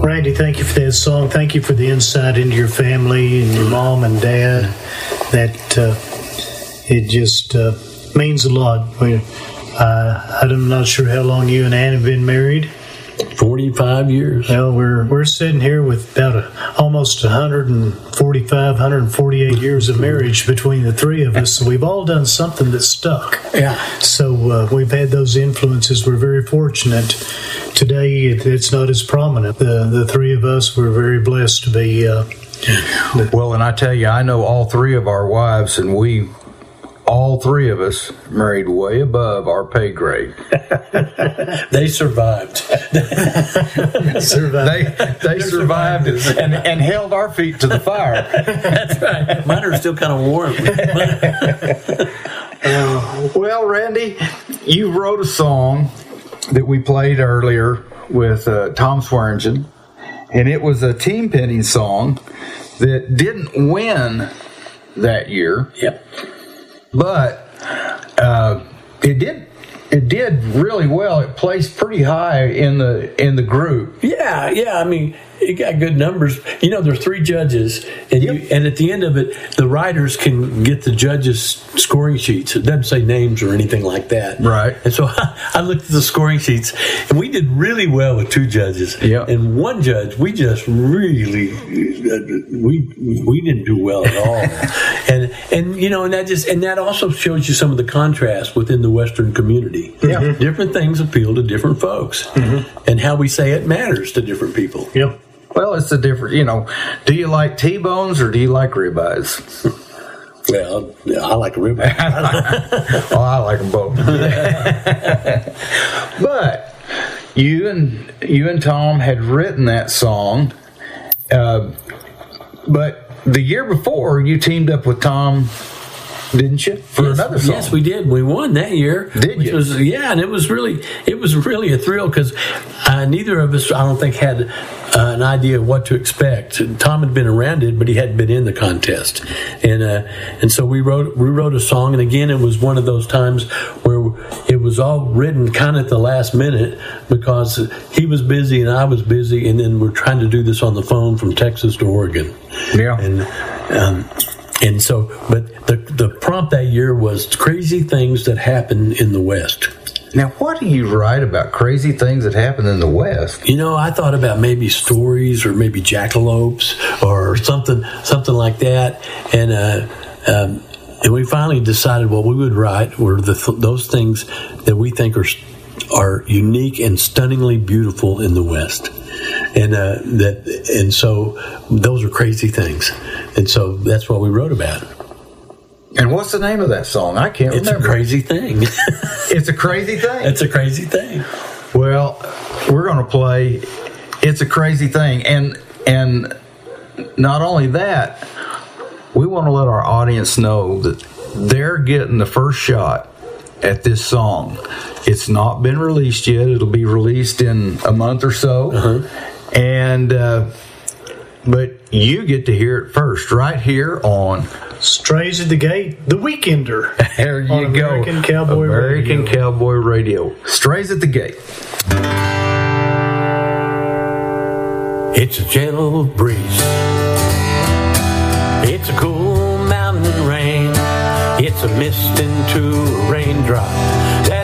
Randy, thank you for that song. Thank you for the insight into your family and your mom and dad. That it just means a lot. I'm not sure how long you and Ann have been married. 45 years. Well, we're sitting here with about almost 148 years of marriage between the three of us. So we've all done something that stuck. Yeah. So we've had those influences. We're very fortunate. Today, it's not as prominent. The three of us, we're very blessed to be. Well, and I tell you, I know all three of our wives, and all three of us married way above our pay grade. They survived. They survived and held our feet to the fire. That's right. Mine are still kind of warm. Well, Randy, you wrote a song that we played earlier with Tom Swearingen, and it was a team pinning song that didn't win that year. Yep. But it did really well. It placed pretty high in the group. Yeah. I mean, it got good numbers. You know, there's three judges, and and at the end of it, the writers can get the judges' scoring sheets. It doesn't say names or anything like that. Right. And so I looked at the scoring sheets, and we did really well with two judges. Yep. And one judge, we just really we didn't do well at all. and you know, and that also shows you some of the contrast within the Western community. Yeah. Different things appeal to different folks, and how we say it matters to different people. Yep. Well, it's a different, do you like T-bones or do you like ribeyes? Well, I like ribeye. Oh, I like them both. But you and Tom had written that song, but the year before you teamed up with Tom, didn't you, for another song? Yes, we did. We won that year. Did you? And it was really a thrill because neither of us, I don't think, had an idea of what to expect. Tom had been around it, but he hadn't been in the contest, and so we wrote a song. And again, it was one of those times where it was all written kind of at the last minute because he was busy and I was busy, and then we're trying to do this on the phone from Texas to Oregon. Yeah. And so, but the prompt that year was crazy things that happen in the West. Now, what do you write about crazy things that happen in the West? You know, I thought about maybe stories or maybe jackalopes or something like that. And we finally decided what we would write were those things that we think are unique and stunningly beautiful in the West. And so those are crazy things. And so that's what we wrote about. And what's the name of that song? I can't remember. It's a crazy thing. It's a crazy thing? It's a crazy thing. Well, we're going to play It's a Crazy Thing. And not only that, we want to let our audience know that they're getting the first shot at this song. It's not been released yet. It'll be released in a month or so. And but you get to hear it first right here on Strays at the Gate, The Weekender. There you on go. American Cowboy American Radio. Cowboy Radio. Strays at the Gate. It's a gentle breeze. It's a cool mountain rain. It's a mist into a raindrop that